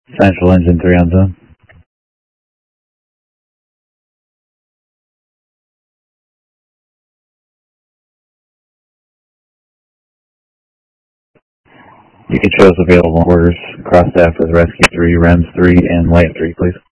Central engine 3 on zone. You can show us available orders. Cross staff with Rescue 3, REMS 3, and Light 3, please.